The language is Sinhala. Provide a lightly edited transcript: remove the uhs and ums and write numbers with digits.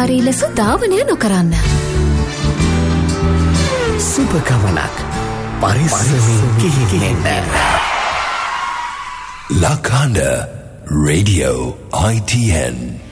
විපර්යාසකාරී ලෙස ධාවනය නොකරන්න. සුපකමනක් පරිස්සමින් කිහිගෙන්න. La Kanda Radio ITN